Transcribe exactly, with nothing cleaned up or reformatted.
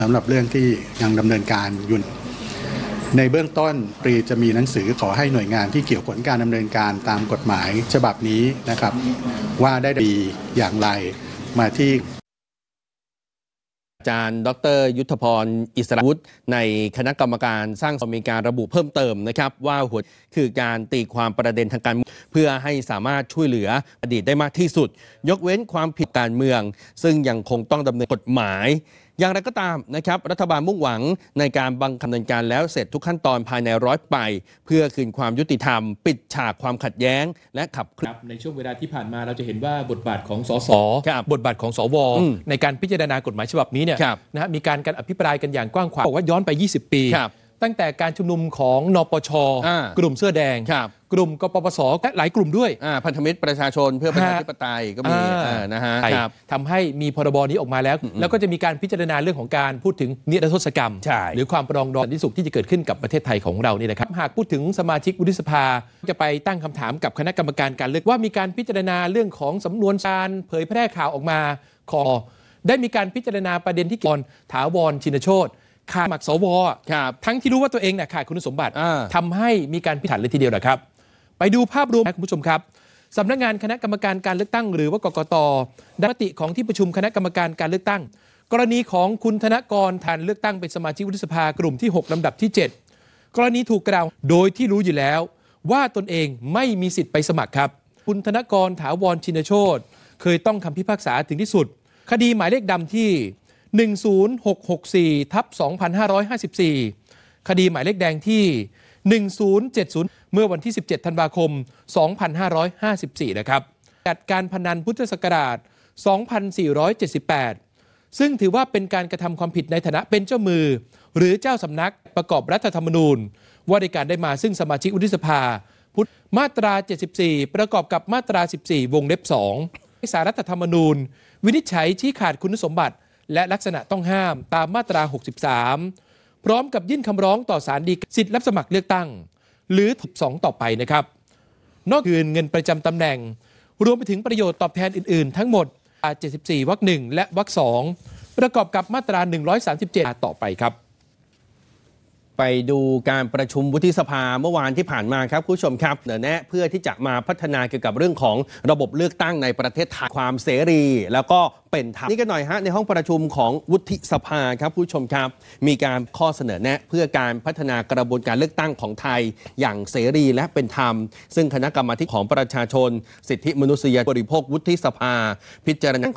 สำหรับเรื่องที่ยังดำเนินการอยู่ในเบื้องต้นปรีจะมีหนังสือขอให้หน่วยงานที่เกี่ยวกับการดำเนินการตามกฎหมายฉบับนี้นะครับว่าได้ดีอย่างไรมาที่อาจารย์ดรยุทธพรอิสระวุฒิในคณะกรรมการสร้างมีการระบุเพิ่มเติมนะครับว่าหัวคือการตีความประเด็นทางการเพื่อให้สามารถช่วยเหลืออดีตได้มากที่สุดยกเว้นความผิดการเมืองซึ่งยังคงต้องดำเนินกฎหมายอย่างไรก็ตามนะครับรัฐบาลมุ่งหวังในการบังคับดำเนินการแล้วเสร็จทุกขั้นตอนภายในร้อยปีเพื่อคืนความยุติธรรมปิดฉากความขัดแย้งและขับเคลื่อนในช่วงเวลาที่ผ่านมาเราจะเห็นว่าบทบาทของสสบทบาทของสวในการพิจารณากฎหมายฉบับนี้เนี่ยนะมีการการอภิปรายกันอย่างกว้างขวางบอกว่าย้อนไปยี่สิบปีตั้งแต่การชุมนุมของนปช.กลุ่มเสื้อแดงกลุ่มกปปส.และหลายกลุ่มด้วยพันธมิตรประชาชนเพื่อประชาธิปไตยก็มีนะฮะทำให้มีพรบนี้ออกมาแล้วแล้วก็จะมีการพิจารณาเรื่องของการพูดถึงนิรโทษกรรมหรือความปรองดองสันติสุขที่จะเกิดขึ้นกับประเทศไทยของเรานี่นะครับหากพูดถึงสมาชิกวุฒิสภาจะไปตั้งคำถามกับคณะกรรมการการเลือกว่ามีการพิจารณาเรื่องของสำนวนการเผยแพร่ข่าวออกมาของได้มีการพิจารณาประเด็นที่เกี่ยวกับถาวรชินโชติขาดสมัครสวทั้งที่รู้ว่าตัวเองเนี่ยขาดคุณสมบัติทำให้มีการพิจารณาเลยทีเดียวนะครับไปดูภาพรวมคุณผู้ชมครับสำนักงานคณะกรรมการการเลือกตั้งหรือว่ากกต.ได้มติของที่ประชุมคณะกรรมการการเลือกตั้งกรณีของคุณธนกรทานเลือกตั้งเป็นสมาชิกวุฒิสภากลุ่มที่หกลำดับที่เจ็ดกรณีถูกกล่าวโดยที่รู้อยู่แล้วว่าตนเองไม่มีสิทธิ์ไปสมัครครับคุณธนกรถาวรชินโชติเคยต้องคำพิพากษาถึงที่สุดคดีหมายเลขดำที่หนึ่งศูนย์หกหกสี่ทับสองพันห้าร้อยห้าสิบสี่คดีหมายเลขแดงที่หนึ่งศูนย์เจ็ดศูนย์เมื่อวันที่สิบเจ็ดธันวาคมสองพันห้าร้อยห้าสิบสี่นะครับจัดการพนันพุทธศักราชสองพันสี่ร้อยเจ็ดสิบแปดซึ่งถือว่าเป็นการกระทำความผิดในฐานะเป็นเจ้ามือหรือเจ้าสำนักประกอบรัฐธรรมนูญว่าในการได้มาซึ่งสมาชิกวุฒิสภาพุทธมาตราเจ็ดสิบสี่ประกอบกับมาตราสิบสี่วงเล็บสองสารรัฐธรรมนูญวินิจฉัยชี้ขาดคุณสมบัติและลักษณะต้องห้ามตามมาตราหกสิบสามพร้อมกับยื่นคำร้องต่อศาลฎีกาสิทธิรับสมัครเลือกตั้งหรือถูกสองต่อไปนะครับนอกจากเงินประจำตำแหน่งรวมไปถึงประโยชน์ตอบแทนอื่นๆทั้งหมดเจ็ดสิบสี่วรรคหนึ่งและวรรคสองประกอบกับมาตราหนึ่งร้อยสามสิบเจ็ดต่อไปครับไปดูการประชุมวุฒิสภาเมื่อวานที่ผ่านมาครับคุณผู้ชมครับเสนอแนะเพื่อที่จะมาพัฒนาเกี่ยวกับเรื่องของระบบเลือกตั้งในประเทศไทยความเสรีแล้วก็เป็นธรรมนี่กันหน่อยฮะในห้องประชุมของวุฒิสภาครับคุณผู้ชมครับมีการข้อเสนอแนะเพื่อการพัฒนากระบวนการเลือกตั้งของไทยอย่างเสรีและเป็นธรรมซึ่งคณะกรรมาธิการของประชาชนสิทธิมนุษยชนบริโภควุฒิสภาพิจารณา